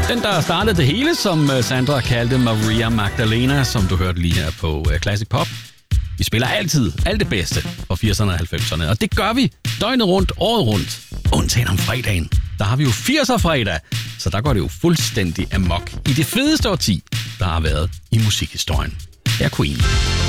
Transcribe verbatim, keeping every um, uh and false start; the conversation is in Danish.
Den, der startede det hele, som Sandra kaldte Maria Magdalena, som du hørte lige her på Classic Pop. Vi spiller altid alt det bedste fra firserne og halvfemserne, og det gør vi døgnet rundt, året rundt, undtagen om fredagen. Der har vi jo firser-fredag, så der går det jo fuldstændig amok i det fedeste årti, der har været i musikhistorien. Her er Queen.